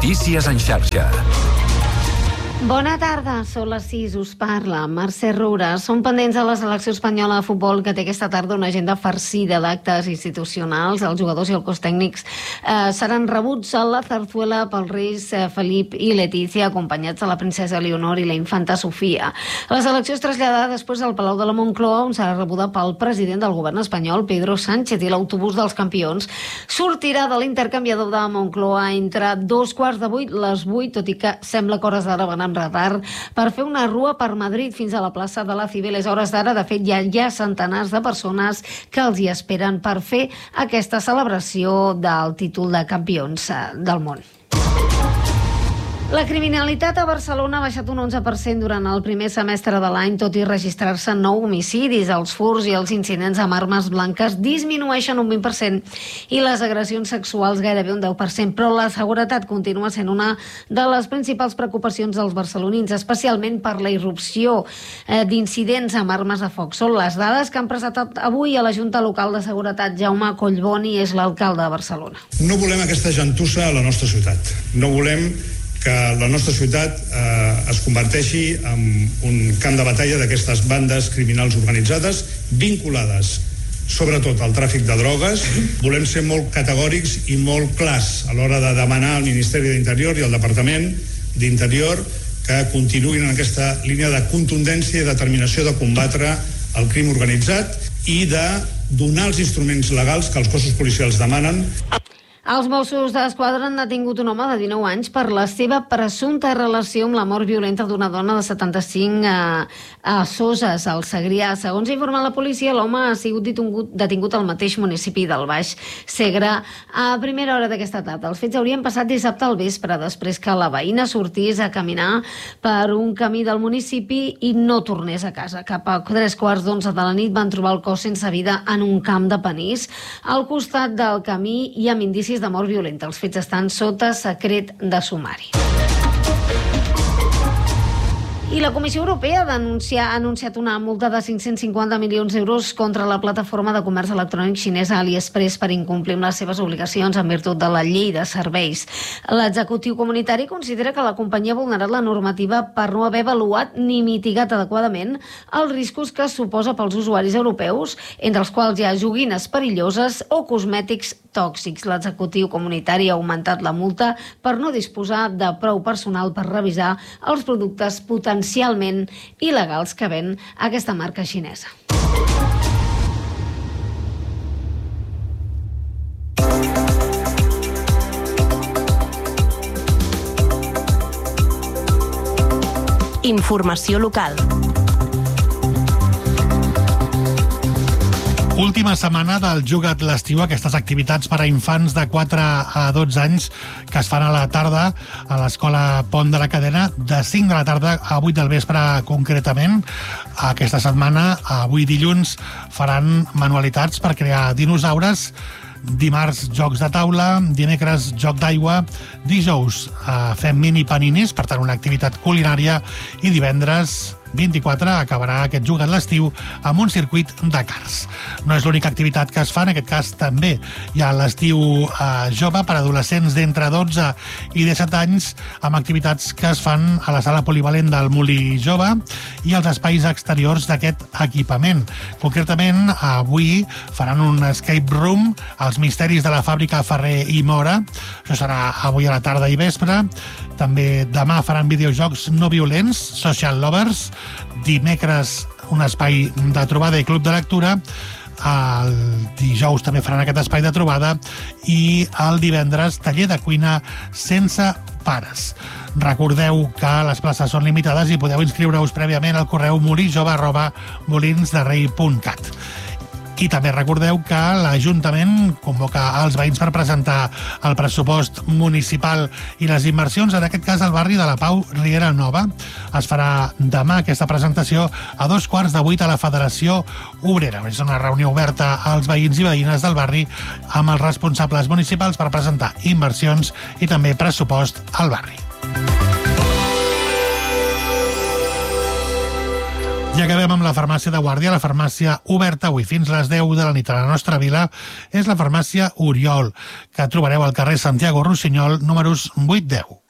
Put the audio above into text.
Notícies en xarxa. Bona tarda, són les 6, us parla Mercè Roura. Som pendents de la selecció espanyola de futbol, que té aquesta tarda una agenda farcida d'actes institucionals. Els jugadors i el cos tècnics seran rebuts a la Zarzuela pels reis Felip i Letícia, acompanyats de la princesa Leonor i la infanta Sofia. La selecció és traslladada després al Palau de la Moncloa, on serà rebuda pel president del govern espanyol, Pedro Sánchez, i l'autobús dels campions sortirà de l'intercanviador de Moncloa entre 7:15, les 8, tot i que sembla que hores d'ara van amb retard, per fer una rua per Madrid fins a la plaça de la Cibeles. A hores d'ara, de fet, ja hi ha centenars de persones que els hi esperen per fer aquesta celebració del títol de campions del món. La criminalitat a Barcelona ha baixat un 11% durant el primer semestre de l'any, tot i registrar-se 9 homicidis. Els furts i els incidents amb armes blanques disminueixen un 20% i les agressions sexuals gairebé un 10%, però la seguretat continua sent una de les principals preocupacions dels barcelonins, especialment per la irrupció d'incidents amb armes de foc. Són les dades que han presentat avui a la Junta Local de Seguretat. Jaume Collboni és l'alcalde de Barcelona. No volem aquesta gentussa a la nostra ciutat. No volem que la nostra ciutat es converteixi en un camp de batalla d'aquestes bandes criminals organitzades vinculades sobretot al tràfic de drogues. Volem ser molt categòrics i molt clars a l'hora de demanar al Ministeri d'Interior i al Departament d'Interior que continuïn en aquesta línia de contundència i determinació de combatre el crim organitzat i de donar els instruments legals que els cossos policials demanen. Els Mossos d'Esquadra han detingut un home de 19 anys per la seva presumpta relació amb la mort violenta d'una dona de 75 a Soses, al Segrià. Segons ha informat la policia, l'home ha sigut detingut al mateix municipi del Baix Segre a primera hora d'aquesta tarda. Els fets haurien passat dissabte al vespre, després que la veïna sortís a caminar per un camí del municipi i no tornés a casa. Cap a 11:15 de la nit van trobar el cos sense vida en un camp de panís al costat del camí i amb indicis de mort violenta. Els fets estan sota secret de sumari. I la Comissió Europea ha anunciat una multa de 550 milions d'euros contra la plataforma de comerç electrònic xinesa AliExpress per incomplir amb les seves obligacions en virtut de la llei de serveis. L'executiu comunitari considera que la companyia ha vulnerat la normativa per no haver avaluat ni mitigat adequadament els riscos que suposa pels usuaris europeus, entre els quals hi ha joguines perilloses o cosmètics tòxics. L'executiu comunitari ha augmentat la multa per no disposar de prou personal per revisar els productes potencialment il·legals que ven aquesta marca xinesa. Informació local. Última setmana del Juga't l'estiu, aquestes activitats per a infants de 4 a 12 anys que es fan a la tarda a l'Escola Pont de la Cadena, de 5 de la tarda a 8 del vespre concretament. Aquesta setmana, avui dilluns, faran manualitats per crear dinosaures. Dimarts, jocs de taula, dimecres, joc d'aigua, dijous fem mini paninis, per tant una activitat culinària, i divendres 24 acabarà aquest Juga't l'estiu amb un circuit de karts. No és l'única activitat que es fa, en aquest cas també hi ha l'estiu jove per adolescents d'entre 12 i 17 anys, amb activitats que es fan a la sala polivalent del Molí Jove i als espais exteriors d'aquest equipament. Concretament, avui faran un escape room als misteris de la fàbrica Ferrer i Mora. Això serà avui a la tarda i vespre. També demà faran videojocs no violents, Social Lovers. Dimecres, un espai de trobada i club de lectura. El dijous també faran aquest espai de trobada i el divendres taller de cuina sense pares. Recordeu que les places són limitades i podeu inscriure-us prèviament al correu molijove@molinsderei.cat. I també recordeu que l'Ajuntament convoca els veïns per presentar el pressupost municipal i les inversions, en aquest cas al barri de la Pau Riera Nova. Es farà demà aquesta presentació a 7:15 a la Federació Obrera. És una reunió oberta als veïns i veïnes del barri amb els responsables municipals per presentar inversions i també pressupost al barri. I acabem amb la farmàcia de Guàrdia. La farmàcia oberta avui fins les 10 de la nit a la nostra vila és la farmàcia Oriol, que trobareu al carrer Santiago Rossinyol, números 8-10.